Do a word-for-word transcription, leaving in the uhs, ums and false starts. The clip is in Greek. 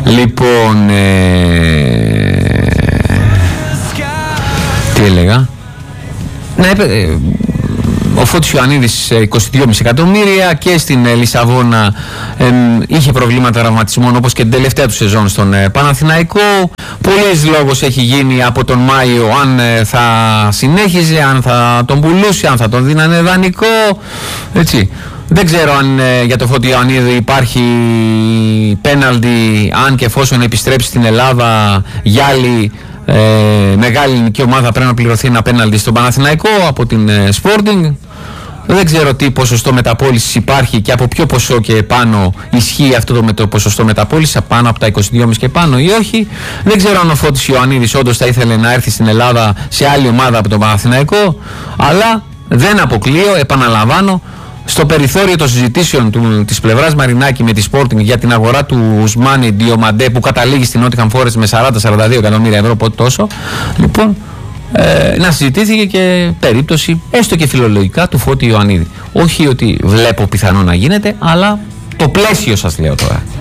Λοιπόν, ε... τι έλεγα. Ναι, ε, ο Φώτης Ιωαννίδης είκοσι δύο κόμμα πέντε εκατομμύρια και στην ε, Λισαβόνα ε, είχε προβλήματα τραυματισμών όπως και την τελευταία του σεζόν στον ε, Παναθηναϊκό. Πολλής λόγος έχει γίνει από τον Μάιο αν ε, θα συνέχιζε, αν θα τον πουλούσε, αν θα τον δίνανε δανεικό, έτσι. Δεν ξέρω αν ε, για το Φώτη Ιωαννίδη υπάρχει πέναλτι, αν και εφόσον επιστρέψει στην Ελλάδα για άλλη ε, μεγάλη ελληνική ομάδα πρέπει να πληρωθεί ένα πέναλτι στον Παναθηναϊκό από την ε, Sporting. Δεν ξέρω τι ποσοστό μεταπώλησης υπάρχει και από ποιο ποσό και πάνω ισχύει αυτό το, με το ποσοστό μεταπώλησης, πάνω από τα είκοσι δύο κόμμα πέντε και πάνω ή όχι. Δεν ξέρω αν ο Φώτης Ιωαννίδης όντως θα ήθελε να έρθει στην Ελλάδα σε άλλη ομάδα από τον Παναθηναϊκό, αλλά δεν αποκλείω, επαναλαμβάνω, στο περιθώριο των συζητήσεων του, της πλευράς Μαρινάκη με τη Sporting για την αγορά του Ουσμάνι Διομαντέ που καταλήγει στην Nottingham Forest με σαράντα με σαράντα δύο εκατομμύρια ευρώ, πότε τόσο, λοιπόν, ε, να συζητήθηκε και περίπτωση έστω και φιλολογικά του Φώτη Ιωαννίδη. Όχι ότι βλέπω πιθανό να γίνεται, αλλά το πλαίσιο σας λέω τώρα.